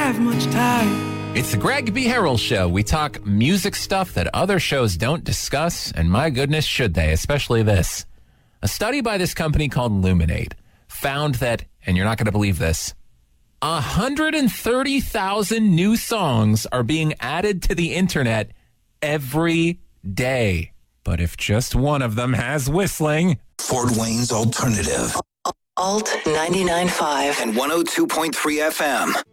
have much time. It's the Greg B. Harrell Show. We talk music stuff that other shows don't discuss, and my goodness, should they, especially this. A study by this company called Luminate found that, and you're not going to believe this, 130,000 new songs are being added to the internet every day. But if just one of them has whistling... Fort Wayne's Alternative. Alt 99.5 and 102.3 FM.